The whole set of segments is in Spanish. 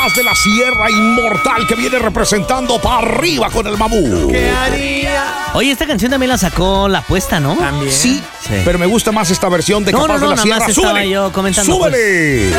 de la Sierra Inmortal que viene representando para arriba con el mamut. ¿Qué haría? Oye, esta canción también la sacó La Apuesta, ¿no? También. Sí, Sí. pero me gusta más esta versión de No, Capaz no, de la nada Sierra. más estaba ¡Súbele! yo comentando, ¡Súbele!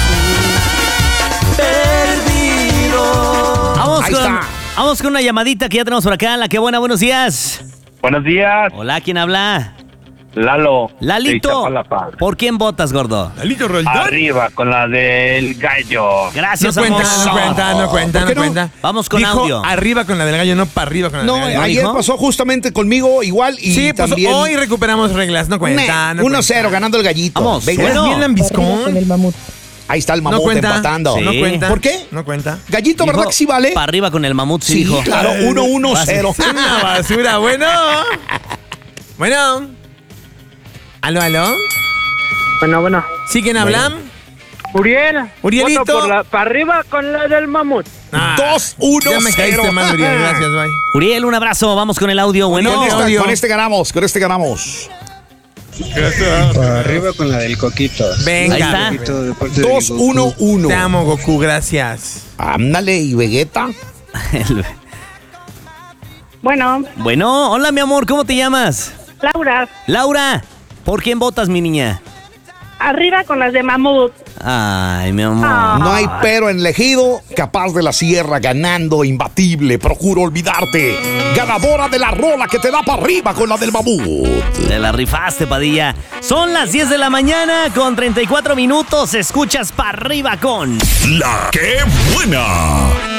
Ahí está. Vamos con una llamadita que ya tenemos por acá. La que buena, buenos días. Buenos días, Hola, ¿quién habla? Lalo. Lalito. de Iztapalapa. ¿Por quién votas, gordo? ¿Lalito Roldán? Arriba con la del gallo. Gracias, No cuenta, amor. no cuenta, no cuenta, ¿Por qué no no? cuenta. Vamos con Dijo audio. arriba con la del gallo, no para arriba con la No, del gallo. ayer dijo? pasó justamente conmigo igual y Sí, pues también... hoy recuperamos reglas, no cuenta. no 1-0 cuenta. ganando el gallito. Vamos, Venga. Eres bueno. bien lambiscón. Ahí está el No mamut cuenta. empatando. Sí. No cuenta. ¿Por qué? No cuenta. Gallito, ¿verdad que sí vale? Para arriba con el mamut, sí, Sí, dijo. claro, 1-1-0. Una basura, bueno. Bueno. ¿Aló, aló? Bueno. ¿Sí quién habla? Uriel. Urielito. Voto para arriba con la del mamut. Ah, 2-1-0. Ya me caíste mal, Uriel. Gracias, bye. Uriel, un abrazo. Vamos con el audio. Bueno, Con esta- audio. con este ganamos, con este ganamos. Para arriba con la del Coquito. Venga. Ahí está. Coquito de parte de Goku. 2-1-1. Te amo, Goku, gracias. Ándale, y Vegeta. Bueno, hola, mi amor. ¿Cómo te llamas? Laura, Laura. ¿Por quién votas, mi niña? arriba con las de mamut. Ay, mi amor. No hay pero en el ejido. Capaz de la Sierra ganando, imbatible. Procuro olvidarte. Ganadora de la rola que te da para arriba con la del mamut. Te la rifaste, Padilla. Son las 10 de la mañana con 34 minutos. Escuchas para arriba con... La que buena.